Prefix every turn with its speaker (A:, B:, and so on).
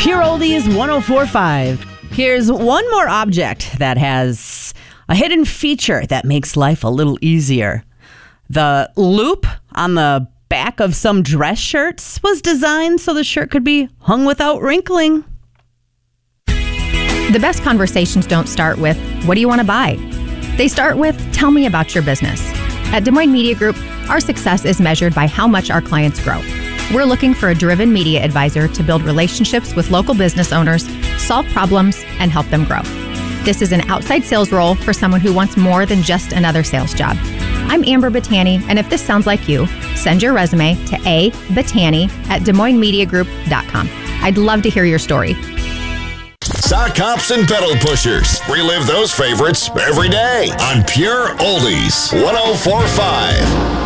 A: Pure Oldies 104.5. Here's one more object that has a hidden feature that makes life a little easier. The loop on the back of some dress shirts was designed so the shirt could be hung without wrinkling.
B: The best conversations don't start with, what do you want to buy? They start with, tell me about your business. At Des Moines Media Group, our success is measured by how much our clients grow. We're looking for a driven media advisor to build relationships with local business owners, solve problems, and help them grow. This is an outside sales role for someone who wants more than just another sales job. I'm Amber Battani, and if this sounds like you, send your resume to abattani@DesMoinesMediaGroup.com. I'd love to hear your story.
C: Sock hops and pedal pushers. Relive those favorites every day on Pure Oldies 104.5.